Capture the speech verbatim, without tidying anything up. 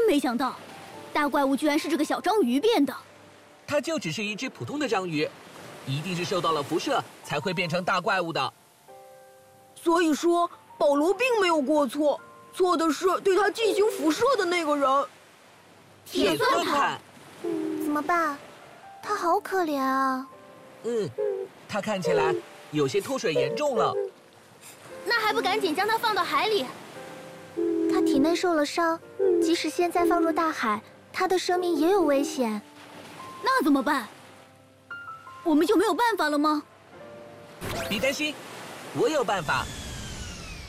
没想到，大怪物居然是这个小章鱼变的。 它就只是一只普通的章鱼，一定是受到了辐射才会变成大怪物的。 所以说，保罗并没有过错，错的是对他进行辐射的那个人。 铁算盘。 怎么办？他好可怜啊。 嗯，他看起来有些脱水严重了。 那还不赶紧将它放到海里？ 他体内受了伤，即使现在放入大海，他的生命也有危险。 那怎么办？我们就没有办法了吗？ 别担心，我有办法。